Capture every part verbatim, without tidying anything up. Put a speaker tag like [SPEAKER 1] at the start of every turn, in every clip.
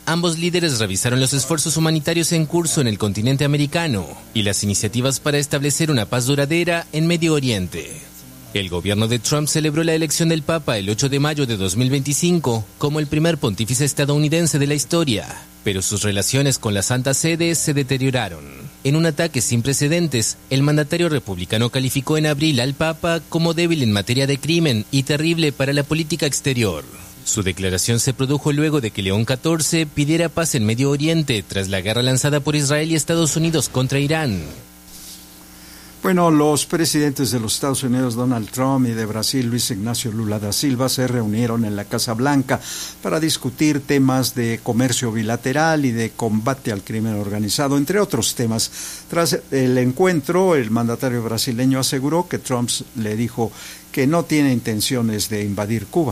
[SPEAKER 1] ambos líderes revisaron los esfuerzos humanitarios en curso en el continente americano y las iniciativas para establecer una paz duradera en Medio Oriente. El gobierno de Trump celebró la elección del Papa el ocho de mayo de dos mil veinticinco como el primer pontífice estadounidense de la historia, pero sus relaciones con la Santa Sede se deterioraron. En un ataque sin precedentes, el mandatario republicano calificó en abril al Papa como débil en materia de crimen y terrible para la política exterior. Su declaración se produjo luego de que León catorce pidiera paz en Medio Oriente tras la guerra lanzada por Israel y Estados Unidos contra Irán.
[SPEAKER 2] Bueno, los presidentes de los Estados Unidos, Donald Trump, y de Brasil, Luis Ignacio Lula da Silva, se reunieron en la Casa Blanca para discutir temas de comercio bilateral y de combate al crimen organizado, entre otros temas. Tras el encuentro, el mandatario brasileño aseguró que Trump le dijo que no tiene intenciones de invadir Cuba.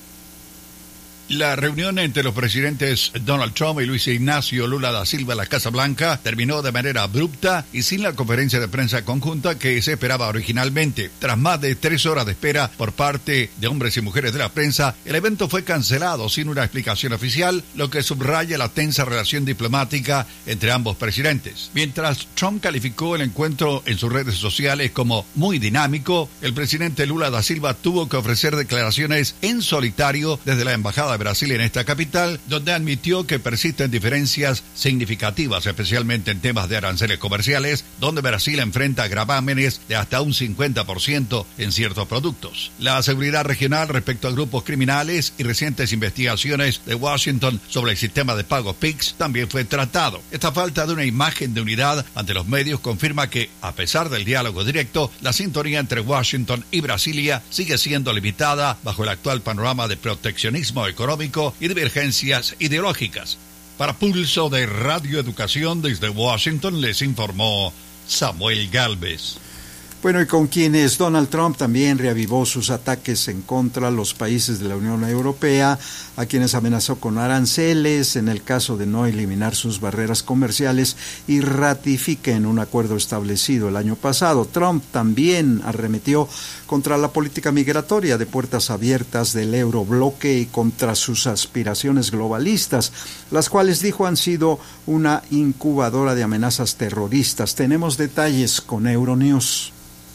[SPEAKER 3] La reunión entre los presidentes Donald Trump y Luis Ignacio Lula da Silva en la Casa Blanca terminó de manera abrupta y sin la conferencia de prensa conjunta que se esperaba originalmente. Tras más de tres horas de espera por parte de hombres y mujeres de la prensa, el evento fue cancelado sin una explicación oficial, lo que subraya la tensa relación diplomática entre ambos presidentes. Mientras Trump calificó el encuentro en sus redes sociales como muy dinámico, el presidente Lula da Silva tuvo que ofrecer declaraciones en solitario desde la embajada Brasil en esta capital, donde admitió que persisten diferencias significativas, especialmente en temas de aranceles comerciales, donde Brasil enfrenta gravámenes de hasta un cincuenta por ciento en ciertos productos. La seguridad regional respecto a grupos criminales y recientes investigaciones de Washington sobre el sistema de pagos P I X también fue tratado. Esta falta de una imagen de unidad ante los medios confirma que, a pesar del diálogo directo, la sintonía entre Washington y Brasilia sigue siendo limitada bajo el actual panorama de proteccionismo económico y divergencias ideológicas. Para Pulso de Radio Educación desde Washington les informó Samuel Gálvez.
[SPEAKER 2] Bueno, y con quienes Donald Trump también reavivó sus ataques en contra de los países de la Unión Europea, a quienes amenazó con aranceles en el caso de no eliminar sus barreras comerciales y ratifiquen un acuerdo establecido el año pasado. Trump también arremetió contra la política migratoria de puertas abiertas del eurobloque y contra sus aspiraciones globalistas, las cuales dijo han sido una incubadora de amenazas terroristas. Tenemos detalles con Euronews.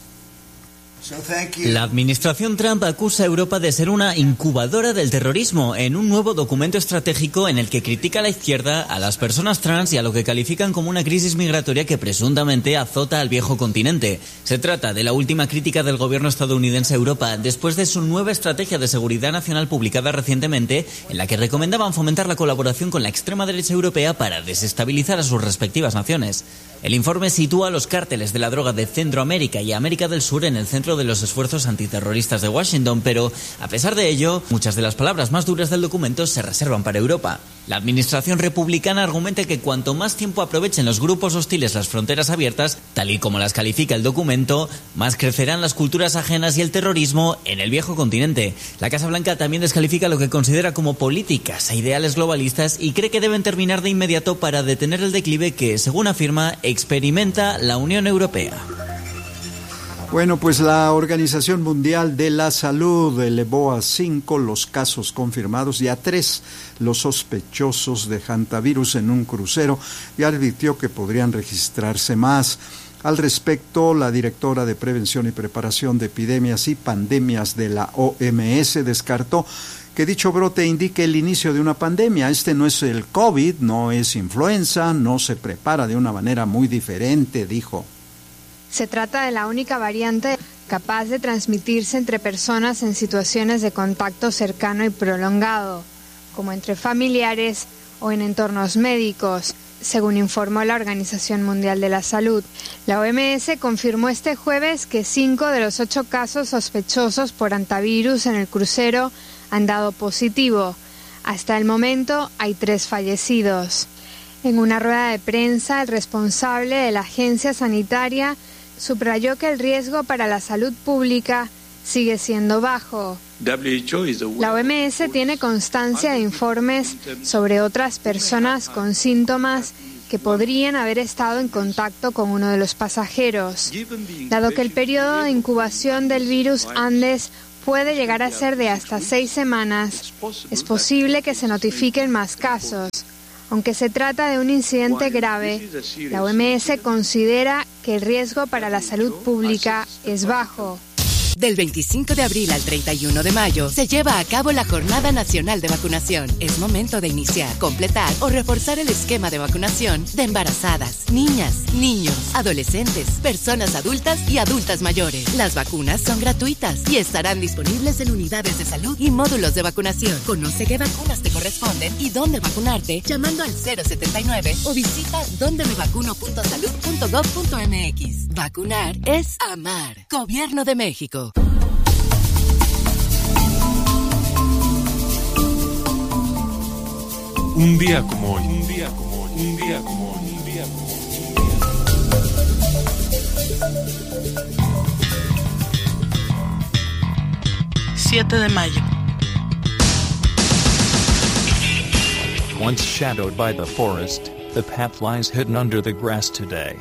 [SPEAKER 4] La administración Trump acusa a Europa de ser una incubadora del terrorismo en un nuevo documento estratégico en el que critica a la izquierda, a las personas trans y a lo que califican como una crisis migratoria que presuntamente azota al viejo continente. Se trata de la última crítica del gobierno estadounidense a Europa después de su nueva estrategia de seguridad nacional publicada recientemente, en la que recomendaban fomentar la colaboración con la extrema derecha europea para desestabilizar a sus respectivas naciones. El informe sitúa a los cárteles de la droga de Centroamérica y América del Sur en el centro de los esfuerzos antiterroristas de Washington, pero, a pesar de ello, muchas de las palabras más duras del documento se reservan para Europa. La administración republicana argumenta que cuanto más tiempo aprovechen los grupos hostiles las fronteras abiertas, tal y como las califica el documento, más crecerán las culturas ajenas y el terrorismo en el viejo continente. La Casa Blanca también descalifica lo que considera como políticas e ideales globalistas y cree que deben terminar de inmediato para detener el declive que, según afirma, experimenta la Unión Europea.
[SPEAKER 2] Bueno, pues la Organización Mundial de la Salud elevó a cinco los casos confirmados y a tres los sospechosos de hantavirus en un crucero y advirtió que podrían registrarse más. Al respecto, la directora de Prevención y Preparación de Epidemias y Pandemias de la O M S descartó que dicho brote indique el inicio de una pandemia. Este no es el COVID, no es influenza, no se prepara de una manera muy diferente, dijo.
[SPEAKER 5] Se trata de la única variante capaz de transmitirse entre personas en situaciones de contacto cercano y prolongado, como entre familiares o en entornos médicos, según informó la Organización Mundial de la Salud. La O M S confirmó este jueves que cinco de los ocho casos sospechosos por hantavirus en el crucero han dado positivo. Hasta el momento hay tres fallecidos. En una rueda de prensa, el responsable de la agencia sanitaria subrayó que el riesgo para la salud pública sigue siendo bajo. La O M S tiene constancia de informes sobre otras personas con síntomas que podrían haber estado en contacto con uno de los pasajeros. Dado que el periodo de incubación del virus Andes puede llegar a ser de hasta seis semanas, es posible que se notifiquen más casos. Aunque se trata de un incidente grave, la O M S considera que el riesgo para la salud pública es bajo.
[SPEAKER 6] Del veinticinco de abril al treinta y uno de mayo se lleva a cabo la Jornada Nacional de Vacunación. Es momento de iniciar, completar o reforzar el esquema de vacunación de embarazadas, niñas, niños, adolescentes, personas adultas y adultas mayores. Las vacunas son gratuitas y estarán disponibles en unidades de salud y módulos de vacunación. Conoce qué vacunas te corresponden y dónde vacunarte llamando al cero setenta y nueve o visita donde me vacuno punto salud punto gov punto m x. Vacunar es amar. Gobierno de México.
[SPEAKER 7] Un día como hoy, un día como hoy, un día como hoy, un día como hoy.
[SPEAKER 8] siete de mayo.
[SPEAKER 9] Once shadowed by the forest, the path lies hidden under the grass today.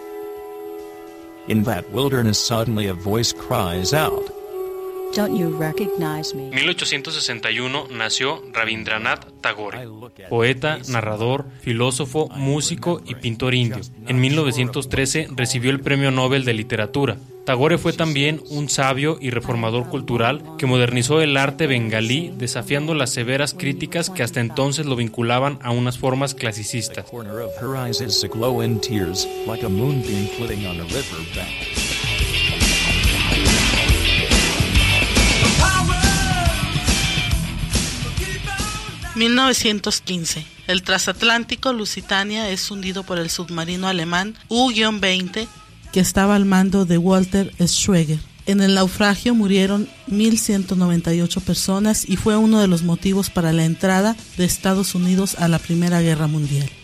[SPEAKER 9] In that wilderness suddenly a voice cries out.
[SPEAKER 10] Don't you recognize me?
[SPEAKER 11] mil ochocientos sesenta y uno nació Rabindranath Tagore, poeta, narrador, filósofo, músico y pintor indio. En mil novecientos trece recibió el Premio Nobel de Literatura. Tagore fue también un sabio y reformador cultural que modernizó el arte bengalí, desafiando las severas críticas que hasta entonces lo vinculaban a unas formas clasicistas.
[SPEAKER 8] mil novecientos quince. El transatlántico Lusitania es hundido por el submarino alemán U veinte que estaba al mando de Walter Schweger. En el naufragio murieron mil ciento noventa y ocho personas y fue uno de los motivos para la entrada de Estados Unidos a la Primera Guerra Mundial.